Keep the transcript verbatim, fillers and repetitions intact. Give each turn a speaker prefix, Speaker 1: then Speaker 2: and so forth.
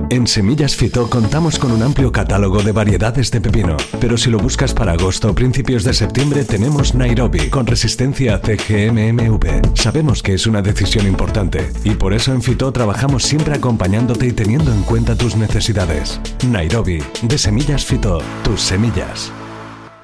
Speaker 1: En Semillas Fito contamos con un amplio catálogo de variedades de pepino, pero si lo buscas para agosto o principios de septiembre tenemos Nairobi, con resistencia a C G M M V. Sabemos que es una decisión importante y por eso en Fito trabajamos siempre acompañándote y teniendo en cuenta tus necesidades. Nairobi, de Semillas Fito, tus semillas.